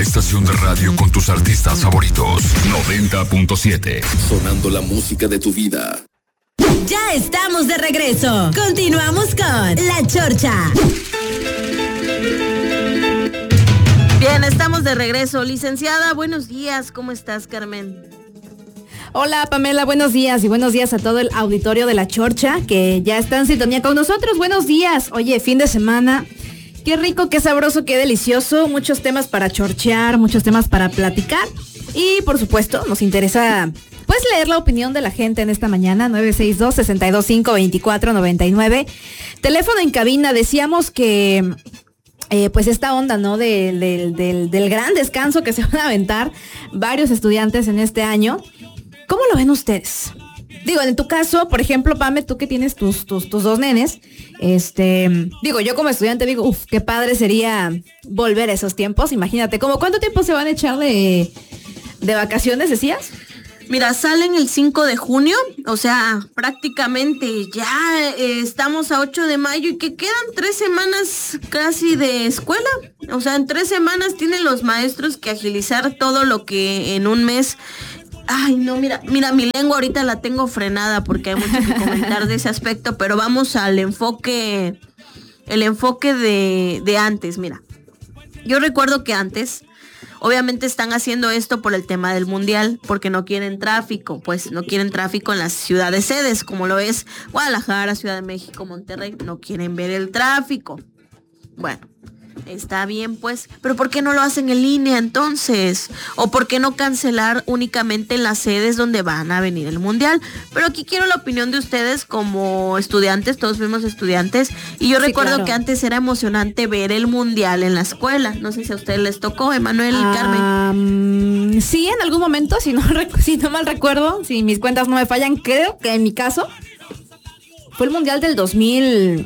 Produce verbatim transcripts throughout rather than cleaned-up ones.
estación de radio con tus artistas favoritos. noventa punto siete. Sonando la música de tu vida. Ya estamos de regreso. Continuamos con La Chorcha. Bien, estamos de regreso. Licenciada, buenos días. ¿Cómo estás, Carmen? Hola, Pamela, buenos días y buenos días a todo el auditorio de La Chorcha que ya está en sintonía con nosotros. Buenos días. Oye, fin de semana. Qué rico, qué sabroso, qué delicioso. Muchos temas para chorchear, muchos temas para platicar. Y, por supuesto, nos interesa, pues, leer la opinión de la gente en esta mañana. nueve seis dos, seis dos cinco, dos cuatro nueve nueve. Teléfono en cabina. Decíamos que... Eh, pues esta onda, ¿no? Del, del, del, del gran descanso que se van a aventar varios estudiantes en este año. ¿Cómo lo ven ustedes? Digo, en tu caso, por ejemplo, Pame, tú que tienes tus, tus, tus dos nenes, este, digo, yo como estudiante digo, uff, qué padre sería volver a esos tiempos. Imagínate, ¿cómo cuánto tiempo se van a echar de, de vacaciones, decías? Mira, salen el cinco de junio, o sea, prácticamente ya eh, estamos a ocho de mayo y que quedan tres semanas casi de escuela. O sea, en tres semanas tienen los maestros que agilizar todo lo que en un mes... Ay, no, mira, mira, mi lengua ahorita la tengo frenada porque hay mucho que comentar de ese aspecto, pero vamos al enfoque, el enfoque de, de antes, mira. Yo recuerdo que antes... Obviamente están haciendo esto por el tema del mundial, porque no quieren tráfico, pues no quieren tráfico en las ciudades sedes, como lo es Guadalajara, Ciudad de México, Monterrey, no quieren ver el tráfico. Bueno, está bien pues, pero ¿por qué no lo hacen en línea entonces? ¿O por qué no cancelar únicamente en las sedes donde van a venir el mundial? Pero aquí quiero la opinión de ustedes como estudiantes, todos fuimos estudiantes, y yo sí, recuerdo claro. que antes era emocionante ver el mundial en la escuela. No sé si a ustedes les tocó, Emanuel y um, Carmen. Sí, en algún momento, si no, si no mal recuerdo, si mis cuentas no me fallan, creo que en mi caso fue el mundial del dos mil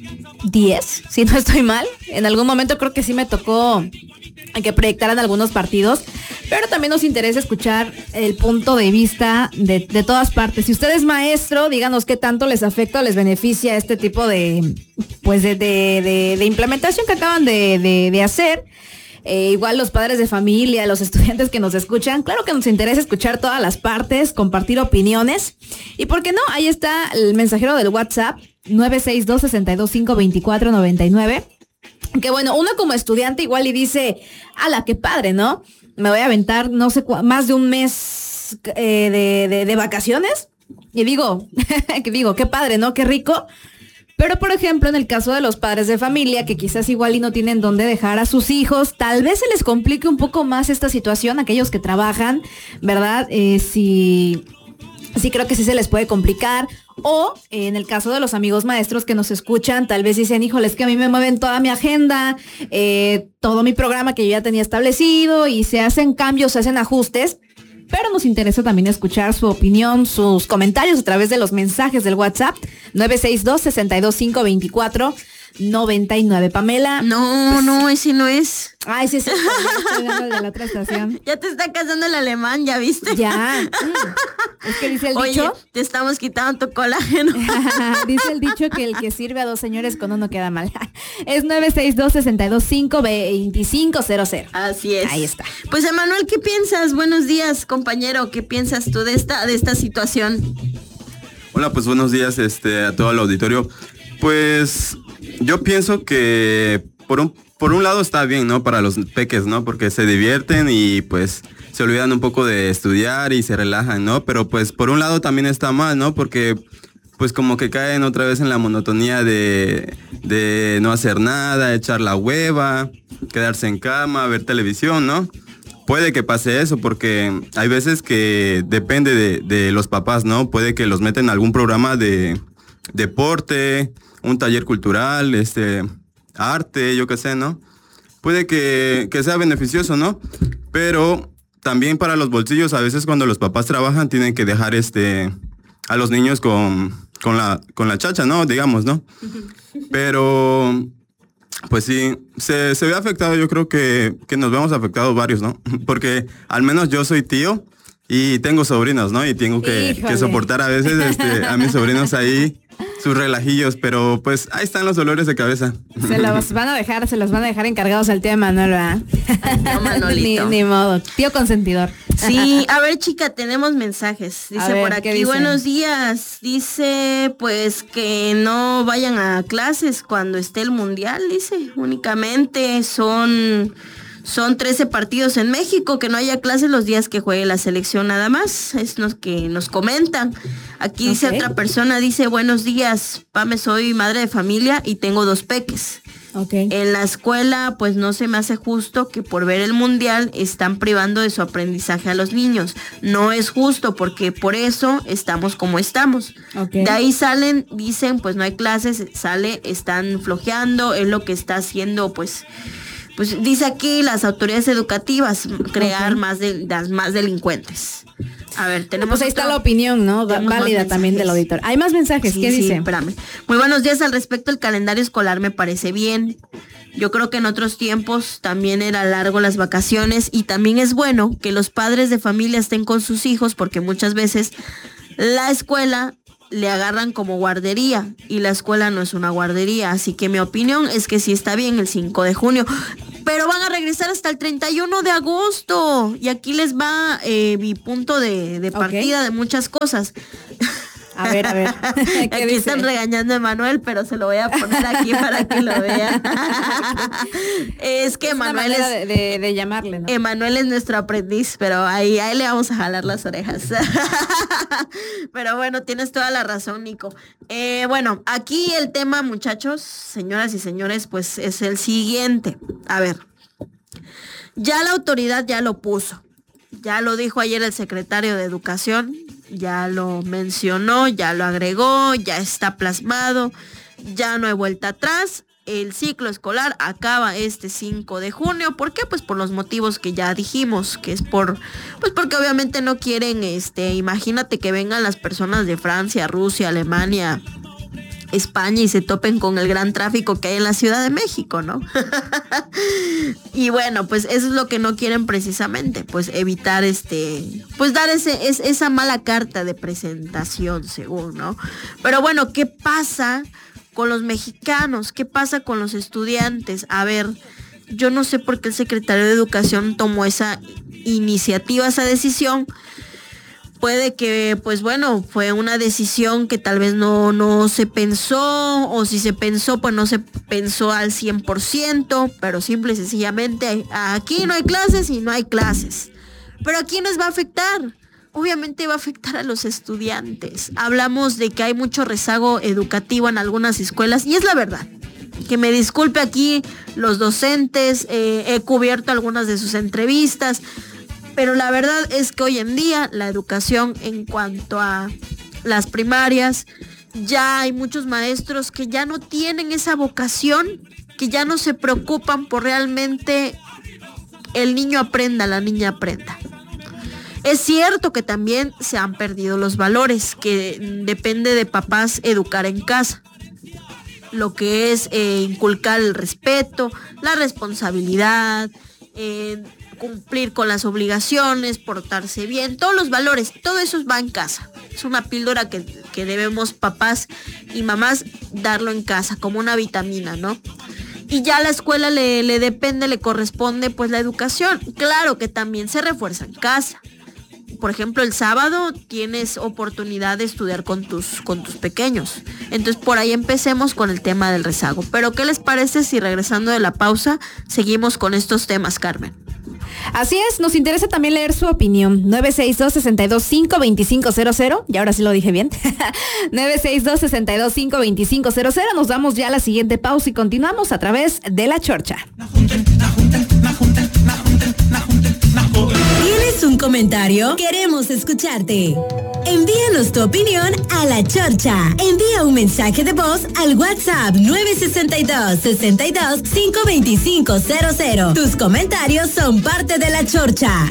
diez, si no estoy mal. En algún momento creo que sí me tocó que proyectaran algunos partidos, pero también nos interesa escuchar el punto de vista de, de todas partes. Si usted es maestro, díganos qué tanto les afecta o les beneficia este tipo de, pues de, de, de, de implementación que acaban de, de, de hacer. Eh, igual los padres de familia, los estudiantes que nos escuchan, claro que nos interesa escuchar todas las partes, compartir opiniones. Y por qué no, ahí está el mensajero del WhatsApp, nueve seis dos, seis dos cinco, dos cuatro nueve nueve. Que bueno, uno como estudiante igual y dice, ala, qué padre, ¿no? Me voy a aventar, no sé, cu- más de un mes eh, de, de, de vacaciones. Y digo, que digo, qué padre, ¿no? Qué rico. Pero, por ejemplo, en el caso de los padres de familia, que quizás igual y no tienen dónde dejar a sus hijos, tal vez se les complique un poco más esta situación, aquellos que trabajan, ¿verdad? Eh, sí, sí creo que sí se les puede complicar. O, eh, en el caso de los amigos maestros que nos escuchan, tal vez dicen, híjole, es que a mí me mueven toda mi agenda, eh, todo mi programa que yo ya tenía establecido, y se hacen cambios, se hacen ajustes. Pero nos interesa también escuchar su opinión, sus comentarios a través de los mensajes del WhatsApp, nueve seis dos, seis dos cinco, dos cuatro nueve nueve. Pamela. No, pues, no, ese no es. Ay, sí, sí, estoy dando el de la otra estación. Ya te está casando el alemán, ¿ya viste? Ya. Mm. Es que dice el Oye, dicho. Te estamos quitando tu colágeno. Dice el dicho que el que sirve a dos señores con uno queda mal. Es nueve seis dos, seis dos cinco, dos cinco cero cero. Así es. Ahí está. Pues, Emanuel, ¿qué piensas? Buenos días, compañero. ¿Qué piensas tú de esta, de esta situación? Hola, pues buenos días este, a todo el auditorio. Pues yo pienso que por un, por un lado está bien, ¿no? Para los peques, ¿no? Porque se divierten y pues se olvidan un poco de estudiar y se relajan, ¿no? Pero pues por un lado también está mal, ¿no? Porque pues como que caen otra vez en la monotonía de, de no hacer nada, echar la hueva, quedarse en cama, ver televisión, ¿no? Puede que pase eso porque hay veces que depende de, de los papás, ¿no? Puede que los meten en algún programa de deporte, un taller cultural, este, arte, yo qué sé, ¿no? Puede que, que sea beneficioso, ¿no? Pero también para los bolsillos, a veces cuando los papás trabajan tienen que dejar este a los niños con, con, la, con la chacha, ¿no? Digamos, ¿no? Pero, pues sí, se, se ve afectado, yo creo que, que nos vemos afectados varios, ¿no? Porque al menos yo soy tío y tengo sobrinos, ¿no? Y tengo que, que soportar a veces este, a mis sobrinos ahí sus relajillos, pero pues ahí están los dolores de cabeza. Se los van a dejar, se los van a dejar encargados al tío Manuel, ¿verdad? No, Manolito. ni, ni modo, tío consentidor. Sí, a ver, chica, tenemos mensajes. Dice ver, por aquí, dice? buenos días. Dice, pues, que no vayan a clases cuando esté el mundial, dice. Únicamente son, son trece partidos en México, que no haya clases los días que juegue la selección nada más. Es lo que nos comentan. Aquí dice Okay. otra persona, dice, buenos días, Pame, soy madre de familia y tengo dos peques. Okay. En la escuela, pues no se me hace justo que por ver el mundial están privando de su aprendizaje a los niños. No es justo porque por eso estamos como estamos. Okay. De ahí salen, dicen, pues no hay clases, sale, están flojeando, es lo que está haciendo, pues, pues dice aquí las autoridades educativas, crear Okay. más de las más delincuentes. A ver, tenemos Pues ahí está otro- la opinión, ¿no? tenemos más Válida también del mensajes. auditor. Hay más mensajes, Sí, ¿qué sí, dice? espérame. Muy buenos días. Al respecto, el calendario escolar me parece bien. Yo creo que en otros tiempos también era largo las vacaciones y también es bueno que los padres de familia estén con sus hijos porque muchas veces la escuela le agarran como guardería y la escuela no es una guardería. Así que mi opinión es que sí está bien el cinco de junio. Pero van a regresar hasta el treinta y uno de agosto. Y aquí les va eh, mi punto de, de partida Ok. de muchas cosas. A ver, a ver. ¿Qué Aquí dice? están regañando a Emanuel, pero se lo voy a poner aquí para que lo vean. Es que Es una Emanuel manera es, de, de, de llamarle, ¿no? Emanuel es nuestro aprendiz, pero ahí, ahí le vamos a jalar las orejas. Pero bueno, tienes toda la razón, Nico. Eh, bueno, aquí el tema, muchachos, señoras y señores, pues es el siguiente. A ver, ya la autoridad ya lo puso. Ya lo dijo ayer el secretario de Educación, ya lo mencionó, ya lo agregó, ya está plasmado, ya no hay vuelta atrás. El ciclo escolar acaba este cinco de junio. ¿Por qué? Pues por los motivos que ya dijimos, que es por, pues porque obviamente no quieren, este, imagínate que vengan las personas de Francia, Rusia, Alemania, España y se topen con el gran tráfico que hay en la Ciudad de México, ¿no? Y bueno, pues eso es lo que no quieren precisamente, pues evitar este, pues dar ese, es, esa mala carta de presentación, según, ¿no? Pero bueno, ¿qué pasa con los mexicanos? ¿Qué pasa con los estudiantes? A ver, yo no sé por qué el secretario de Educación tomó esa iniciativa, esa decisión. Puede que, pues bueno, fue una decisión que tal vez no, no se pensó, o si se pensó, pues no se pensó al cien por ciento, pero simple y sencillamente aquí no hay clases y no hay clases. Pero ¿a quiénes va a afectar? Obviamente va a afectar a los estudiantes. Hablamos de que hay mucho rezago educativo en algunas escuelas y es la verdad. Que me disculpe aquí los docentes, eh, he cubierto algunas de sus entrevistas. Pero la verdad es que hoy en día la educación en cuanto a las primarias, ya hay muchos maestros que ya no tienen esa vocación, que ya no se preocupan por realmente el niño aprenda, la niña aprenda. Es cierto que también se han perdido los valores, que depende de papás educar en casa. Lo que es eh, inculcar el respeto, la responsabilidad, eh, cumplir con las obligaciones, portarse bien, todos los valores, todo eso va en casa. Es una píldora que, que debemos papás y mamás darlo en casa, como una vitamina, ¿no? Y ya a la escuela le, le depende, le corresponde pues la educación. Claro que también se refuerza en casa. Por ejemplo, el sábado tienes oportunidad de estudiar con tus, con tus pequeños. Entonces, por ahí empecemos con el tema del rezago. Pero, ¿qué les parece si regresando de la pausa seguimos con estos temas, Carmen? Así es, nos interesa también leer su opinión. nueve seis dos, seis dos cinco, dos cinco cero cero. Y ahora sí lo dije bien. nueve seis dos, seis dos cinco, dos cinco cero cero. Nos damos ya a la siguiente pausa y continuamos a través de La Chorcha. ¿Tienes un comentario? Queremos escucharte. Envíanos tu opinión a La Chorcha. Envía un mensaje de voz al WhatsApp nueve seis dos, seis dos cinco, dos cinco cero cero. Tus comentarios son parte de La Chorcha.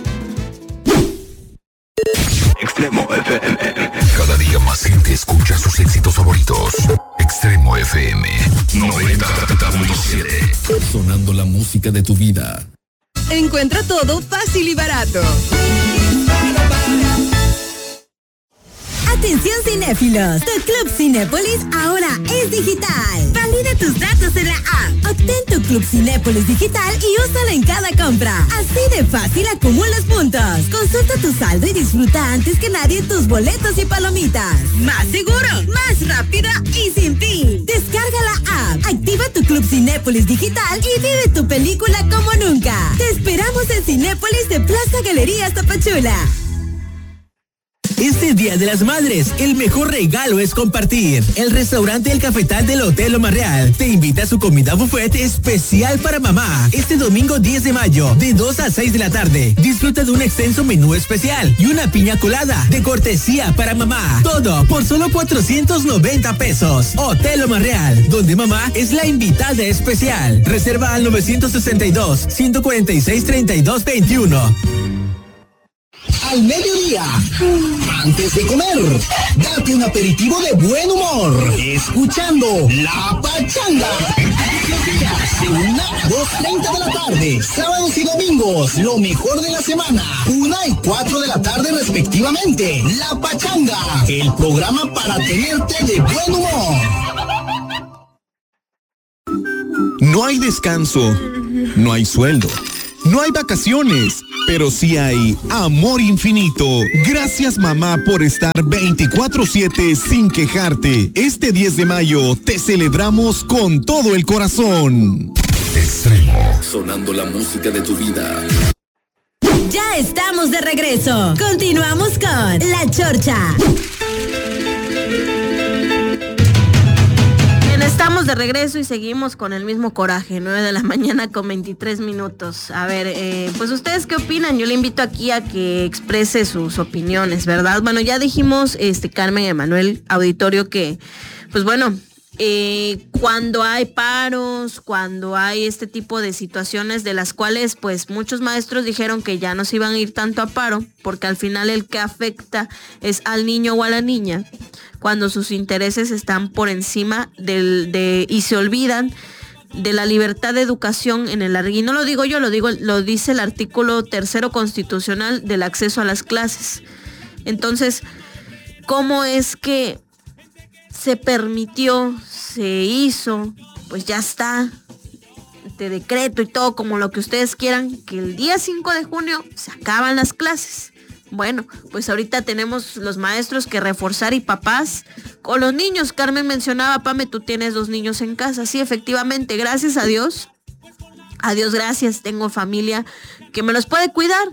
Extremo F M. Cada día más gente escucha sus éxitos favoritos. Extremo F M noventa punto siete. Sonando la música de tu vida. Encuentra todo fácil y barato. Atención cinéfilos, tu Club Cinépolis ahora es digital. Valida tus datos en la app. Obtén tu Club Cinépolis digital y úsala en cada compra. Así de fácil acumulas puntos. Consulta tu saldo y disfruta antes que nadie tus boletos y palomitas. Más seguro, más rápido y sin fin. Descarga la app, activa tu Club Cinépolis digital y vive tu película como nunca. Te esperamos en Cinépolis de Plaza Galerías Tapachula. Este Día de las Madres, el mejor regalo es compartir. El restaurante El Cafetal del Hotel Loma Real te invita a su comida buffet especial para mamá. Este domingo diez de mayo, de dos a seis de la tarde. Disfruta de un extenso menú especial y una piña colada de cortesía para mamá. Todo por solo cuatrocientos noventa pesos. Hotel Loma Real, donde mamá es la invitada especial. Reserva al nueve sesenta y dos, ciento cuarenta y seis, treinta y dos veintiuno. Al mediodía, antes de comer, date un aperitivo de buen humor, escuchando La Pachanga. Los días de una a dos treinta de la tarde, sábados y domingos, lo mejor de la semana, una y cuatro de la tarde respectivamente. La Pachanga, el programa para tenerte de buen humor. No hay descanso, no hay sueldo, no hay vacaciones, pero sí hay amor infinito. Gracias, mamá, por estar veinticuatro siete sin quejarte. Este diez de mayo te celebramos con todo el corazón. Extremo, sonando la música de tu vida. Ya estamos de regreso. Continuamos con La Chorcha. Estamos de regreso y seguimos con el mismo coraje, nueve de la mañana con veintitrés minutos. A ver, eh, pues ustedes qué opinan. Yo le invito aquí a que exprese sus opiniones, ¿verdad? Bueno, ya dijimos, este Carmen Emanuel, auditorio, que, pues bueno, eh, cuando hay paros, cuando hay este tipo de situaciones de las cuales, pues muchos maestros dijeron que ya no se iban a ir tanto a paro, porque al final el que afecta es al niño o a la niña, cuando sus intereses están por encima del, de, y se olvidan de la libertad de educación en el y no lo digo yo, lo digo, lo dice el artículo tercero constitucional del acceso a las clases. Entonces, ¿cómo es que se permitió, se hizo, pues ya está, de decreto y todo, como lo que ustedes quieran, que el día cinco de junio se acaban las clases? Bueno, pues ahorita tenemos los maestros que reforzar y papás con los niños. Carmen mencionaba, Pame, tú tienes dos niños en casa. Sí, efectivamente, gracias a Dios. A Dios gracias, tengo familia que me los puede cuidar.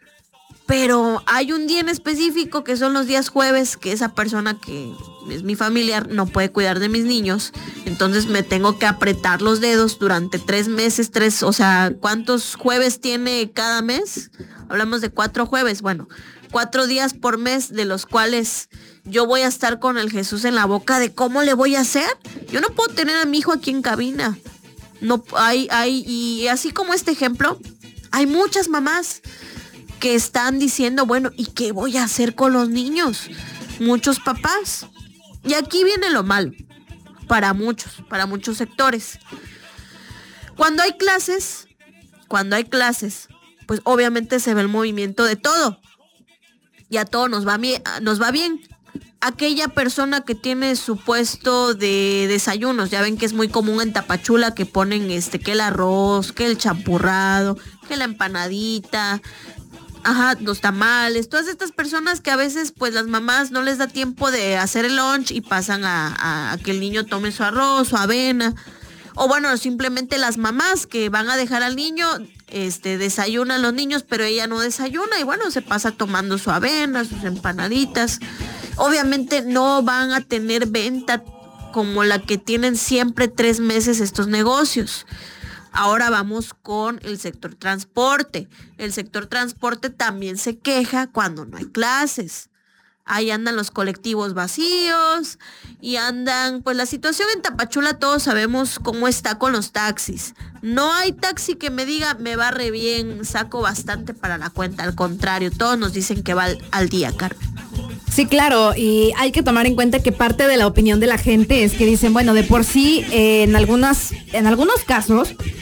Pero hay un día en específico que son los días jueves, que esa persona que es mi familiar no puede cuidar de mis niños. Entonces me tengo que apretar los dedos durante tres meses, tres, o sea, ¿cuántos jueves tiene cada mes? Hablamos de cuatro jueves, bueno, cuatro días por mes, de los cuales yo voy a estar con el Jesús en la boca de cómo le voy a hacer. Yo no puedo tener a mi hijo aquí en cabina. No hay, hay, y así como este ejemplo, hay muchas mamás que están diciendo, bueno, ¿y qué voy a hacer con los niños? Muchos papás. Y aquí viene lo malo, para muchos, para muchos sectores. Cuando hay clases, cuando hay clases, pues obviamente se ve el movimiento de todo. Y a todos nos va bien, nos va bien. Aquella persona que tiene su puesto de desayunos, ya ven que es muy común en Tapachula que ponen este, que el arroz, que el champurrado, que la empanadita, ajá, los tamales, todas estas personas que a veces pues las mamás no les da tiempo de hacer el lunch y pasan a, a, a que el niño tome su arroz, su avena, o bueno, simplemente las mamás que van a dejar al niño, este, desayunan los niños, pero ella no desayuna y bueno, se pasa tomando su avena, sus empanaditas. Obviamente no van a tener venta como la que tienen siempre tres meses estos negocios. Ahora vamos con el sector transporte. El sector transporte también se queja cuando no hay clases. Ahí andan los colectivos vacíos y andan, pues la situación en Tapachula todos sabemos cómo está con los taxis. No hay taxi que me diga, me va re bien, saco bastante para la cuenta. Al contrario, todos nos dicen que va al, al día, Carmen. Sí, claro, y hay que tomar en cuenta que parte de la opinión de la gente es que dicen, bueno, de por sí, eh, en algunas, en algunos casos,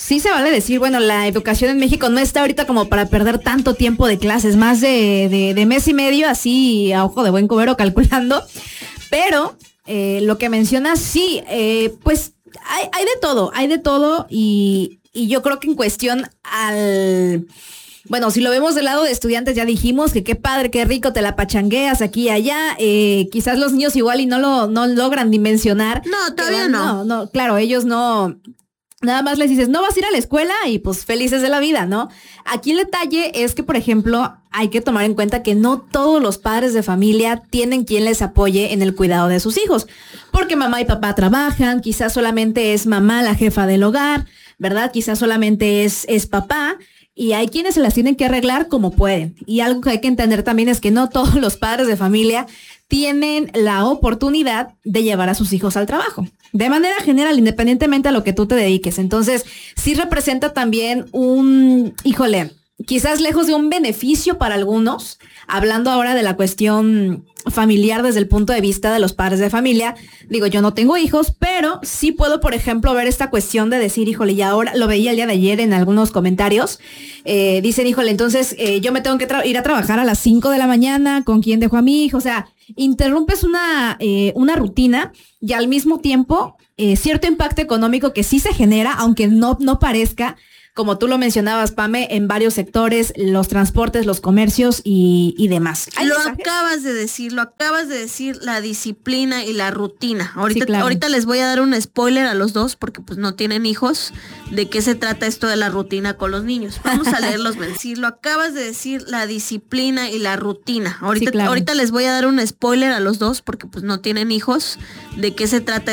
sí se vale decir, bueno, la educación en México no está ahorita como para perder tanto tiempo de clases, más de, de, de mes y medio, así a ojo de buen cubero calculando, pero eh, lo que mencionas, sí, eh, pues hay, hay de todo, hay de todo y, y yo creo que en cuestión al... Bueno, si lo vemos del lado de estudiantes, ya dijimos que qué padre, qué rico, te la pachangueas aquí y allá. Eh, quizás los niños igual y no lo no logran dimensionar. No, todavía van, no. No, no, claro, ellos no... Nada más les dices, no vas a ir a la escuela y pues felices de la vida, ¿no? Aquí el detalle es que, por ejemplo, hay que tomar en cuenta que no todos los padres de familia tienen quien les apoye en el cuidado de sus hijos. Porque mamá y papá trabajan, quizás solamente es mamá la jefa del hogar, ¿verdad? Quizás solamente es, es papá. Y hay quienes se las tienen que arreglar como pueden. Y algo que hay que entender también es que no todos los padres de familia tienen la oportunidad de llevar a sus hijos al trabajo. De manera general, independientemente a lo que tú te dediques. Entonces, sí representa también un, híjole, quizás lejos de un beneficio para algunos, hablando ahora de la cuestión familiar desde el punto de vista de los padres de familia. Digo, yo no tengo hijos, pero sí puedo, por ejemplo, ver esta cuestión de decir, híjole, y ahora lo veía el día de ayer en algunos comentarios, eh, dicen, híjole, entonces eh, yo me tengo que tra- ir a trabajar a las cinco de la mañana, ¿con quién dejo a mi hijo? O sea, interrumpes una, eh, una rutina y al mismo tiempo eh, cierto impacto económico que sí se genera, aunque no, no parezca, como tú lo mencionabas, Pame, en varios sectores, los transportes, los comercios y, y demás. Lo mensajes? acabas de decir, lo acabas de decir, la disciplina y la rutina. Ahorita, sí, claro. ahorita les voy a dar un spoiler a los dos porque pues no tienen hijos. ¿De qué se trata esto de la rutina con los niños? Vamos a leerlos, decir, lo acabas de decir, la disciplina y la rutina. Ahorita, sí, claro. ahorita les voy a dar un spoiler a los dos porque pues no tienen hijos. ¿De qué se trata